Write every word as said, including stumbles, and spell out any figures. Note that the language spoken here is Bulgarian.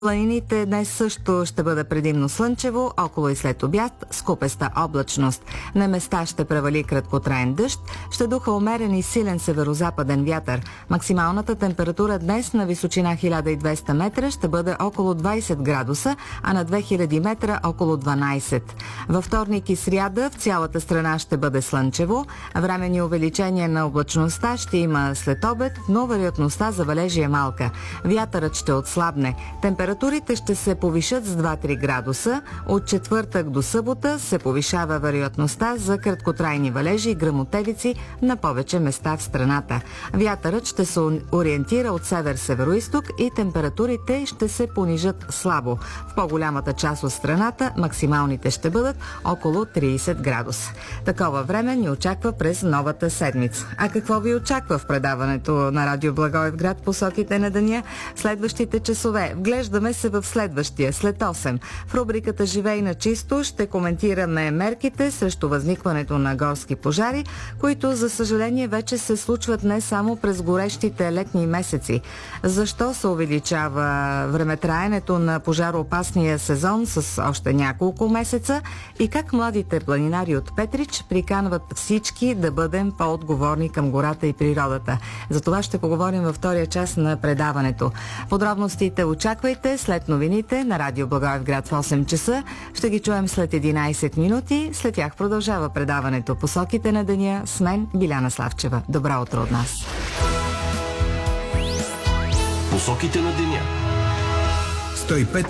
Планините днес също ще бъде предимно слънчево, около и след обяд с купеста облачност. На места ще превали краткотраен дъжд, ще духа умерен и силен северозападен вятър. Максималната температура днес на височина хиляда и двеста метра ще бъде около двайсет градуса, а на две хиляди метра около дванайсет. Във вторник и сряда в цялата страна ще бъде слънчево. Временни увеличение на облачността ще има след обед, но вероятността за валежи е малка. Вятърът ще отслабне. Температурите ще се повишат с два-три градуса. От четвъртък до събота се повишава вероятността за краткотрайни валежи и гръмотевици на повече места в страната. Вятърът ще се ориентира от север-североизток и температурите ще се понижат слабо. В по-голямата част от страната максималните ще бъдат около трийсет градуса. Такова време ни очаква през новата седмица. А какво ви очаква в предаването на Радио Благоевград посоките на деня? Следващите часове. Вглеждаме се в следващия, след осем. В рубриката Живей на чисто ще коментираме мерките срещу възникването на горски пожари, които за съжаление вече се случват не само през горещите летни месеци. Защо се увеличава времетраенето на пожароопасния сезон с още няколко месеца и как младите планинари от Петрич приканват всички да бъдем по-отговорни към гората и природата. За това ще поговорим във втория част на предаването. Подробностите очаквайте след новините на Радио Благоевград в осем часа. Ще ги чуем след единайсет минути. След тях продължава предаването Посоките на деня с мен Биляна Славчева. Добро утро от нас! Посоките на деня. сто и пет